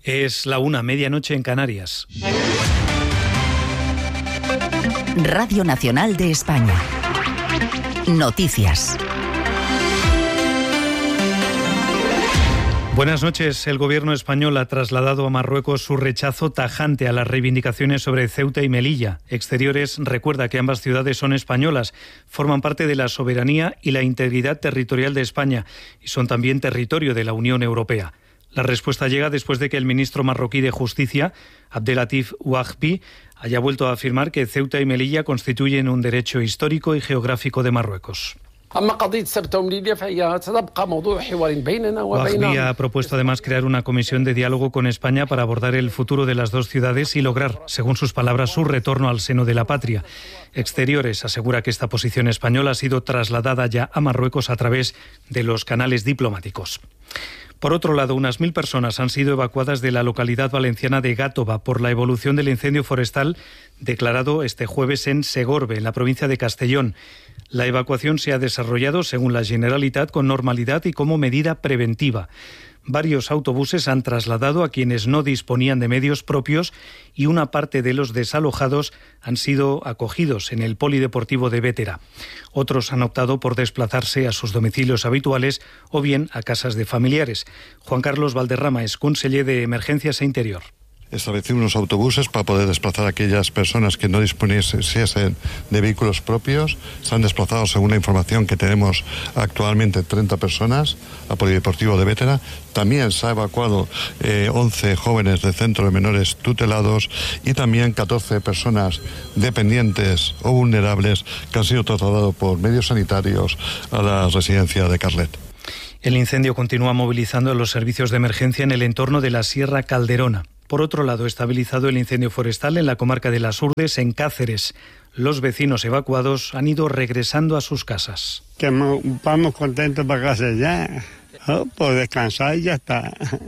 Es la 1:00, medianoche en Canarias. Radio Nacional de España. Noticias. Buenas noches. El gobierno español ha trasladado a Marruecos su rechazo tajante a las reivindicaciones sobre Ceuta y Melilla. Exteriores recuerda que ambas ciudades son españolas, forman parte de la soberanía y la integridad territorial de España y son también territorio de la Unión Europea. La respuesta llega después de que el ministro marroquí de Justicia, Abdelatif Ouahbi, haya vuelto a afirmar que Ceuta y Melilla constituyen un derecho histórico y geográfico de Marruecos. Ouahbi ha propuesto además crear una comisión de diálogo con España para abordar el futuro de las dos ciudades y lograr, según sus palabras, su retorno al seno de la patria. Exteriores asegura que esta posición española ha sido trasladada ya a Marruecos a través de los canales diplomáticos. Por otro lado, unas 1.000 personas han sido evacuadas de la localidad valenciana de Gàtova por la evolución del incendio forestal declarado este jueves en Segorbe, en la provincia de Castellón. La evacuación se ha desarrollado, según la Generalitat, con normalidad y como medida preventiva. Varios autobuses han trasladado a quienes no disponían de medios propios y una parte de los desalojados han sido acogidos en el polideportivo de Bétera. Otros han optado por desplazarse a sus domicilios habituales o bien a casas de familiares. Juan Carlos Valderrama es conseller de Emergencias e Interior. Establecer unos autobuses para poder desplazar a aquellas personas que no disponiesen de vehículos propios. Se han desplazado, según la información que tenemos actualmente, 30 personas a Polideportivo de Bétera. También se ha evacuado 11 jóvenes del centro de menores tutelados y también 14 personas dependientes o vulnerables que han sido trasladados por medios sanitarios a la residencia de Carlet. El incendio continúa movilizando a los servicios de emergencia en el entorno de la Sierra Calderona. Por otro lado, estabilizado el incendio forestal en la comarca de Las Urdes, en Cáceres. Los vecinos evacuados han ido regresando a sus casas. Que vamos contentos para casa ya, por descansar y ya está.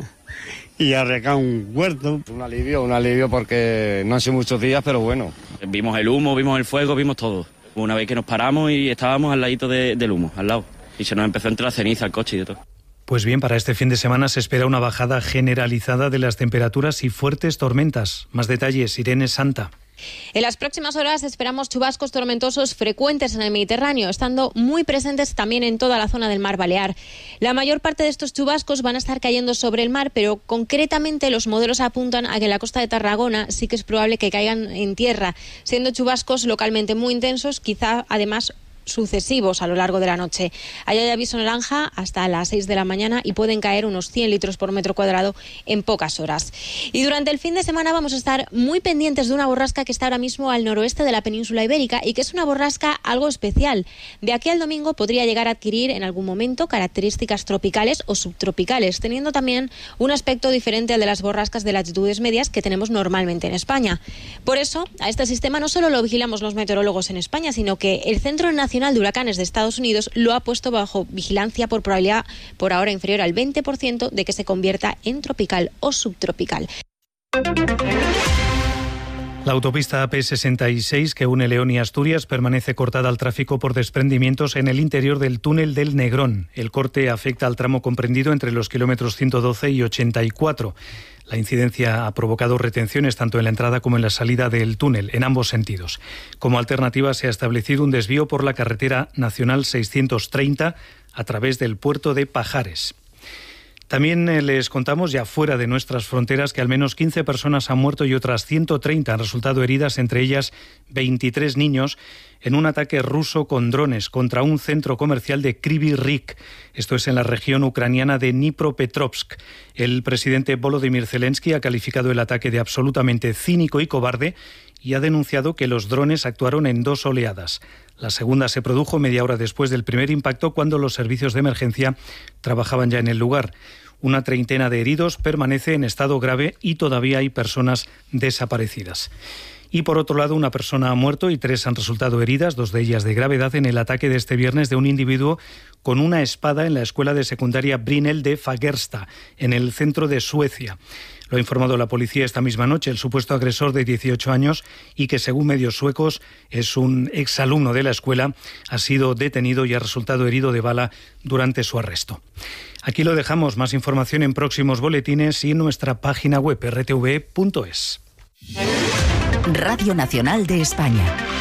Y arreglar un huerto. Un alivio porque no han sido muchos días, pero bueno. Vimos el humo, vimos el fuego, vimos todo. Una vez que nos paramos y estábamos al ladito del humo, al lado. Y se nos empezó a entrar ceniza al coche y de todo. Pues bien, para este fin de semana se espera una bajada generalizada de las temperaturas y fuertes tormentas. Más detalles, Irene Santa. En las próximas horas esperamos chubascos tormentosos frecuentes en el Mediterráneo, estando muy presentes también en toda la zona del Mar Balear. La mayor parte de estos chubascos van a estar cayendo sobre el mar, pero concretamente los modelos apuntan a que en la costa de Tarragona sí que es probable que caigan en tierra, siendo chubascos localmente muy intensos, quizá además sucesivos a lo largo de la noche. Allá hay aviso naranja hasta las 6 de la mañana y pueden caer unos 100 litros por metro cuadrado en pocas horas. Y durante el fin de semana vamos a estar muy pendientes de una borrasca que está ahora mismo al noroeste de la península ibérica y que es una borrasca algo especial. De aquí al domingo podría llegar a adquirir en algún momento características tropicales o subtropicales, teniendo también un aspecto diferente al de las borrascas de latitudes medias que tenemos normalmente en España. Por eso, a este sistema no solo lo vigilamos los meteorólogos en España, sino que el Centro Nacional de Huracanes de Estados Unidos lo ha puesto bajo vigilancia por probabilidad por ahora inferior al 20% de que se convierta en tropical o subtropical. La autopista AP66 que une León y Asturias permanece cortada al tráfico por desprendimientos en el interior del túnel del Negrón. El corte afecta al tramo comprendido entre los kilómetros 112 y 84. La incidencia ha provocado retenciones tanto en la entrada como en la salida del túnel, en ambos sentidos. Como alternativa se ha establecido un desvío por la carretera nacional 630 a través del puerto de Pajares. También les contamos, ya fuera de nuestras fronteras, que al menos 15 personas han muerto y otras 130 han resultado heridas, entre ellas 23 niños, en un ataque ruso con drones contra un centro comercial de Kryvyi Rih. Esto es en la región ucraniana de Dnipropetrovsk. El presidente Volodymyr Zelensky ha calificado el ataque de absolutamente cínico y cobarde y ha denunciado que los drones actuaron en 2 oleadas. La segunda se produjo media hora después del primer impacto, cuando los servicios de emergencia trabajaban ya en el lugar. Una treintena de heridos permanece en estado grave y todavía hay personas desaparecidas. Y por otro lado, una persona ha muerto y 3 han resultado heridas, 2 de ellas de gravedad, en el ataque de este viernes de un individuo con una espada en la escuela de secundaria Brynäs de Fagersta, en el centro de Suecia. Lo ha informado la policía esta misma noche. El supuesto agresor de 18 años y que, según medios suecos, es un exalumno de la escuela, ha sido detenido y ha resultado herido de bala durante su arresto. Aquí lo dejamos. Más información en próximos boletines y en nuestra página web rtv.es. Radio Nacional de España.